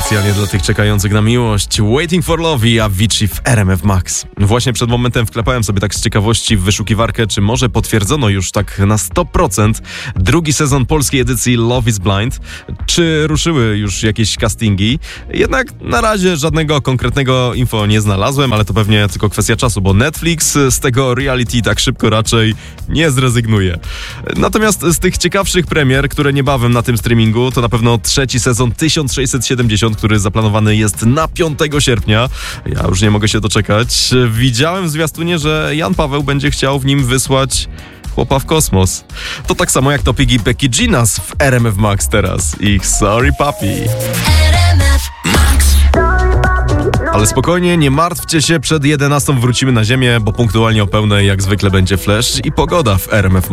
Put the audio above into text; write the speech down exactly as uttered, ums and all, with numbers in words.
Specjalnie dla tych czekających na miłość. Waiting for Love i Avicii w R M F Max. Właśnie przed momentem wklepałem sobie tak z ciekawości w wyszukiwarkę, czy może potwierdzono już tak na sto procent drugi sezon polskiej edycji Love is Blind. Czy ruszyły już jakieś castingi? Jednak na razie żadnego konkretnego info nie znalazłem, ale to pewnie tylko kwestia czasu, bo Netflix z tego reality tak szybko raczej nie zrezygnuje. Natomiast z tych ciekawszych premier, które niebawem na tym streamingu, to na pewno trzeci sezon tysiąc sześćset siedemdziesiąt, który zaplanowany jest na piątego sierpnia. Ja już nie mogę się doczekać. Widziałem w zwiastunie, że Jan Paweł będzie chciał w nim wysłać chłopa w kosmos. To tak samo jak Topic i Becky G nas w R M F Max teraz. Ich Sorry Papi. Ale spokojnie, nie martwcie się, przed jedenastą wrócimy na ziemię, bo punktualnie o pełnej jak zwykle będzie Flash i pogoda w R M F